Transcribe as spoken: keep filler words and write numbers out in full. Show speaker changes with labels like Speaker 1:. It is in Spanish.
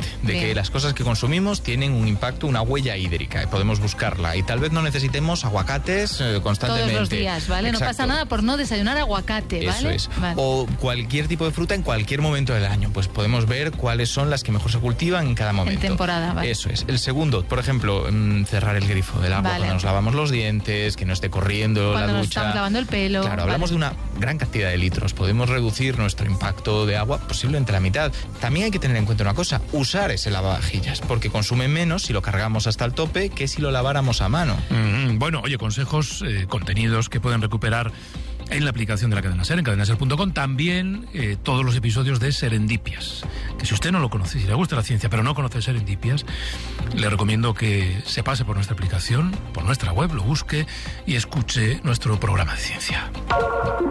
Speaker 1: consciente de Bien. que las cosas que consumimos tienen un impacto, una huella hídrica, y podemos buscarla. Y tal vez no necesitemos aguacates eh, constantemente.
Speaker 2: Todos los días, ¿vale? Exacto. No pasa nada por no desayunar aguacate, ¿vale?
Speaker 1: Eso es.
Speaker 2: Vale.
Speaker 1: O cualquier tipo de fruta en cualquier momento del año. Pues podemos ver cuáles son las que mejor se cultivan en cada momento.
Speaker 2: En temporada, vale.
Speaker 1: Eso es. El segundo, por ejemplo, cerrar el grifo del agua vale. cuando nos lavamos los dientes, que no esté corriendo
Speaker 2: cuando
Speaker 1: la ducha.
Speaker 2: Nos estamos lavando el pelo.
Speaker 1: Claro,
Speaker 2: vale.
Speaker 1: hablamos de una gran cantidad de litros. Podemos reducir nuestro impacto de agua posiblemente la mitad. También hay que tener en cuenta una cosa, usar ese lavavajillas, porque consume menos si lo cargamos hasta el tope que si lo laváramos a mano.
Speaker 3: Mm, bueno, oye, consejos, eh, contenidos que pueden recuperar en la aplicación de la Cadena Ser, en cadena ser punto com, también eh, todos los episodios de Serendipias, que si usted no lo conoce, si le gusta la ciencia pero no conoce Serendipias, le recomiendo que se pase por nuestra aplicación, por nuestra web, lo busque y escuche nuestro programa de ciencia.